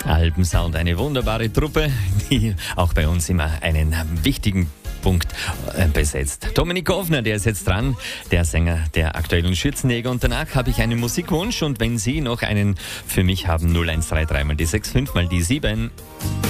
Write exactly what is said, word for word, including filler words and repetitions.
Alpensound, eine wunderbare Truppe, die auch bei uns immer einen wichtigen Punkt besetzt. Dominik Hovner, der ist jetzt dran, der Sänger der aktuellen Schürzenjäger. Und danach habe ich einen Musikwunsch und wenn Sie noch einen für mich haben, null eins drei drei mal die sechs fünf mal die sieben.